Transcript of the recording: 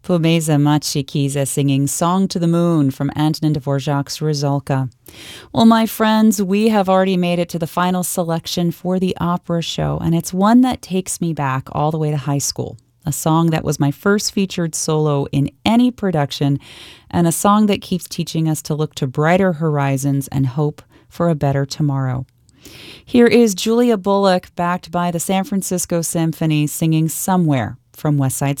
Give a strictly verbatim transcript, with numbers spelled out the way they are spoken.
Pomeza Machikiza singing Song to the Moon from Antonin Dvorak's Rusalka. Well, my friends, we have already made it to the final selection for the opera show, and it's one that takes me back all the way to high school. A song that was my first featured solo in any production, and a song that keeps teaching us to look to brighter horizons and hope for a better tomorrow. Here is Julia Bullock, backed by the San Francisco Symphony, singing Somewhere from West Side